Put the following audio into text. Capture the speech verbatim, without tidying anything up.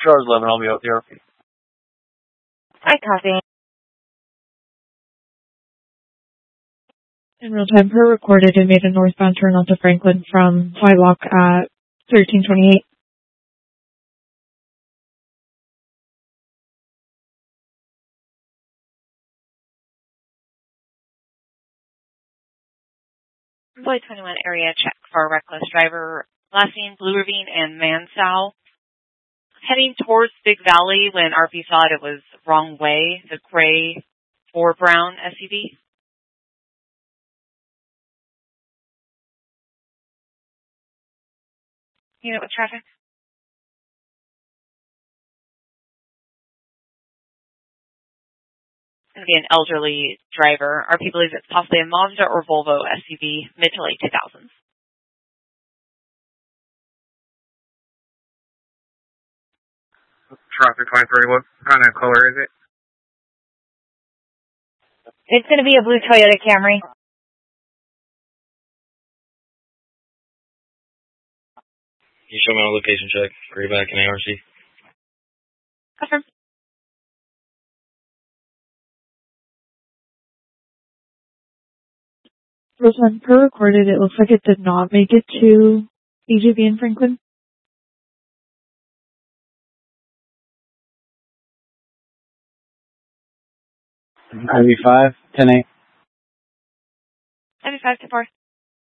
Charles eleven, I'll be out there. I copy. In real time, per recorded, it made a northbound turn onto Franklin from Flylock at thirteen twenty-eight. Employee twenty-one area check for reckless driver, last name Blue Ravine and Mansell. Heading towards Big Valley when R P thought it was wrong way, the gray or brown S U V. You know, with traffic? It's going to be an elderly driver. R P believes it's possibly a Mazda or Volvo S U V, mid to late two thousands. Traffic twenty-three, what kind of color is it? It's going to be a blue Toyota Camry. Can you show me on a location check? Gray back in A R C. Confirm. Roseanne, per recorded, it looks like it did not make it to E J B in Franklin. ninety-five, ten eight. ninety-five to four.